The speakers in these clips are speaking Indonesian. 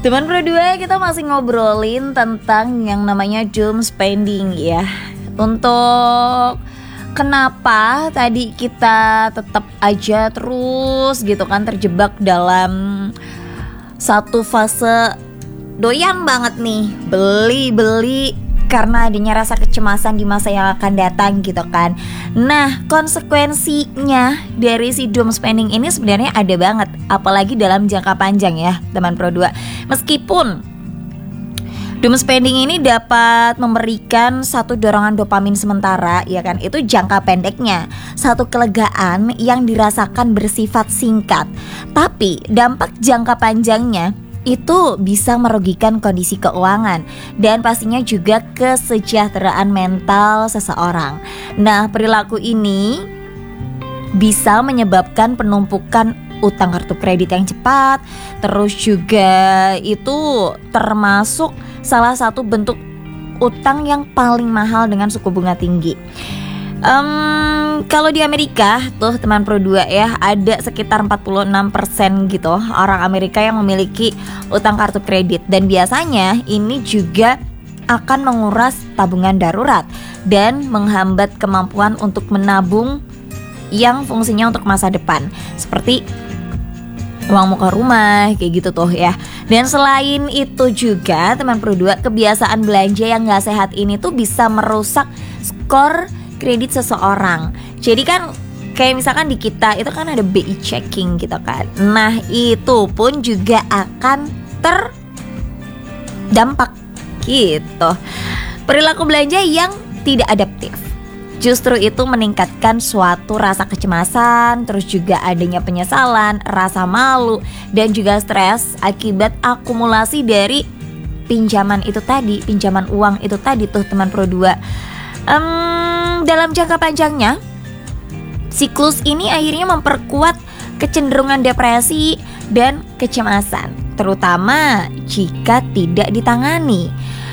Teman berdua, kita masih ngobrolin tentang yang namanya doom spending ya. Untuk kenapa tadi kita tetap aja terus gitu kan terjebak dalam satu fase doyan banget nih, beli karena adanya rasa kecemasan di masa yang akan datang gitu kan. Nah, konsekuensinya dari si doom spending ini sebenarnya ada banget, apalagi dalam jangka panjang ya teman Pro 2. Meskipun doom spending ini dapat memberikan satu dorongan dopamin sementara, ya kan, itu jangka pendeknya, satu kelegaan yang dirasakan bersifat singkat. Tapi dampak jangka panjangnya itu bisa merugikan kondisi keuangan dan pastinya juga kesejahteraan mental seseorang. Nah, perilaku ini bisa menyebabkan penumpukan utang kartu kredit yang cepat. Terus juga itu termasuk salah satu bentuk utang yang paling mahal dengan suku bunga tinggi. Kalau di Amerika tuh teman Pro 2 ya, ada sekitar 46% gitu orang Amerika yang memiliki utang kartu kredit. Dan biasanya ini juga akan menguras tabungan darurat dan menghambat kemampuan untuk menabung yang fungsinya untuk masa depan, seperti uang muka rumah kayak gitu tuh ya. Dan selain itu juga teman Pro 2, kebiasaan belanja yang gak sehat ini tuh bisa merusak skor kredit seseorang. Jadi kan kayak misalkan di kita itu kan ada BI checking gitu kan. Nah, itu pun juga akan terdampak gitu. Perilaku belanja yang tidak adaptif justru itu meningkatkan suatu rasa kecemasan, terus juga adanya penyesalan, rasa malu, dan juga stres akibat akumulasi dari pinjaman itu tadi, pinjaman uang itu tadi tuh teman Pro 2. Dalam jangka panjangnya, siklus ini akhirnya memperkuat kecenderungan depresi dan kecemasan, terutama jika tidak ditangani.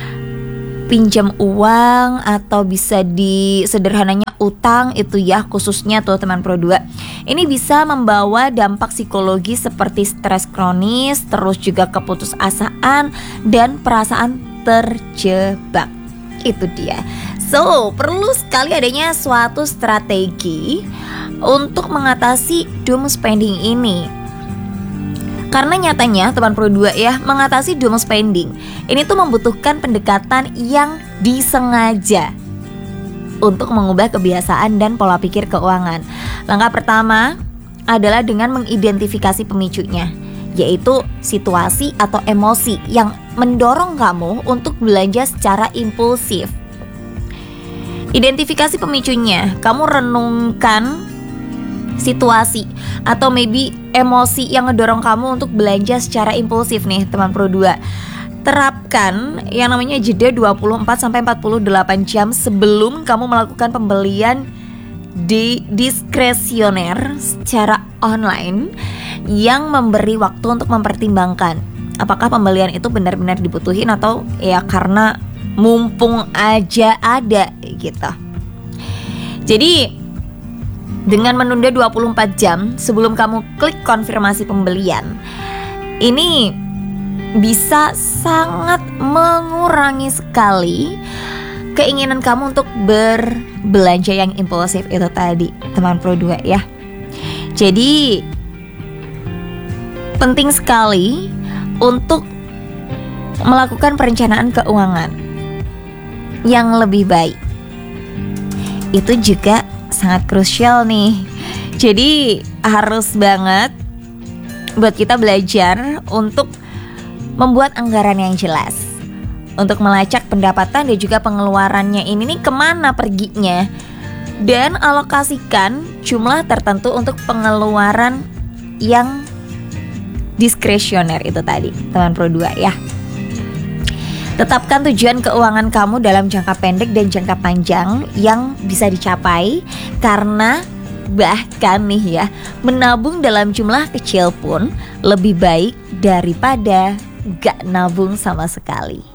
Pinjam uang atau bisa sederhananya utang itu ya, khususnya tuh teman Pro 2, ini bisa membawa dampak psikologi seperti stres kronis, terus juga keputusasaan dan perasaan terjebak. Itu dia. So, perlu sekali adanya suatu strategi untuk mengatasi doom spending ini. Karena nyatanya teman Pro 2 ya, mengatasi doom spending ini tuh membutuhkan pendekatan yang disengaja untuk mengubah kebiasaan dan pola pikir keuangan. Langkah pertama adalah dengan mengidentifikasi pemicunya, yaitu situasi atau emosi yang mendorong kamu untuk belanja secara impulsif. Identifikasi pemicunya, kamu renungkan situasi atau maybe emosi yang ngedorong kamu untuk belanja secara impulsif nih teman Pro 2. Terapkan yang namanya jeda 24-48 jam sebelum kamu melakukan pembelian di diskresioner secara online yang memberi waktu untuk mempertimbangkan apakah pembelian itu benar-benar dibutuhin atau ya karena mumpung aja ada gitu. Jadi dengan menunda 24 jam sebelum kamu klik konfirmasi pembelian, ini bisa sangat mengurangi sekali keinginan kamu untuk berbelanja yang impulsif itu tadi teman Pro 2 ya. Jadi penting sekali untuk melakukan perencanaan keuangan yang lebih baik. Itu juga sangat krusial nih. Jadi harus banget buat kita belajar untuk membuat anggaran yang jelas, untuk melacak pendapatan dan juga pengeluarannya ini nih kemana perginya, dan alokasikan jumlah tertentu untuk pengeluaran yang diskresioner itu tadi teman Pro 2 ya. Tetapkan tujuan keuangan kamu dalam jangka pendek dan jangka panjang yang bisa dicapai, karena bahkan nih ya, menabung dalam jumlah kecil pun lebih baik daripada gak nabung sama sekali.